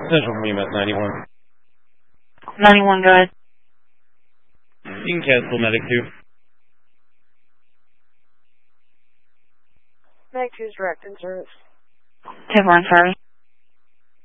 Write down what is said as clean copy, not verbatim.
Central from EMS 91. 91, go ahead. You can cancel Medic 2. Medic 2's direct in service. 10-4, sorry.